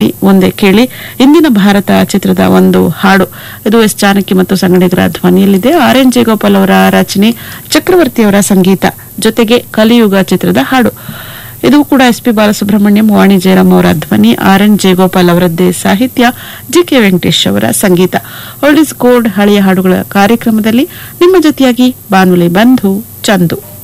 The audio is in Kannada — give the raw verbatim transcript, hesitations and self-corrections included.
ಗೆಳತಿ ಒಂದೇ ಕೇಳಿ. ಇಂದಿನ ಭಾರತ ಚಿತ್ರದ ಒಂದು ಹಾಡು ಇದು ಎಸ್ ಜಾನಕಿ ಮತ್ತು ಸಂಗಡಿಗರ ಧ್ವನಿಯಲ್ಲಿದೆ. ಆರ್ ಎನ್ ಜಯಗೋಪಾಲ್ ಅವರ ರಚನೆ, ಚಕ್ರವರ್ತಿ ಅವರ ಸಂಗೀತ, ಜೊತೆಗೆ ಕಲಿಯುಗ ಚಿತ್ರದ ಹಾಡು. ಇದು ಕೂಡ ಎಸ್ ಪಿ ಬಾಲಸುಬ್ರಹ್ಮಣ್ಯಂ, ವಾಣಿ ಜಯರಾಮ್ ಅವರ ಧ್ವನಿ, ಆರ್ ಎನ್ ಜಯಗೋಪಾಲ್ ಅವರದ್ದೇ ಸಾಹಿತ್ಯ, ಜಿ ಕೆ ವೆಂಕಟೇಶ್ ಅವರ ಸಂಗೀತ. ಓಲ್ಡ್ ಇಸ್ ಗೋಲ್ಡ್ ಹಳೆಯ ಹಾಡುಗಳ ಕಾರ್ಯಕ್ರಮದಲ್ಲಿ ನಿಮ್ಮ ಜೊತೆಯಾಗಿ ಬಾನುಲಿ ಬಂಧು ಚಂದು.